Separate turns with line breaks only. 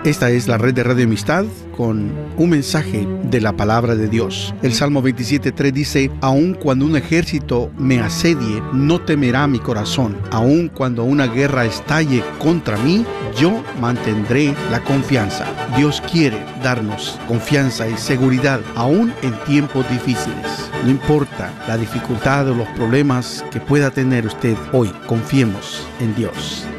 Esta es la red de Radio Amistad con un mensaje de la palabra de Dios. El Salmo 27:3 dice: aun cuando un ejército me asedie, no temerá mi corazón. Aun cuando una guerra estalle contra mí, yo mantendré la confianza. Dios quiere darnos confianza y seguridad aún en tiempos difíciles. No importa la dificultad o los problemas que pueda tener usted hoy, confiemos en Dios.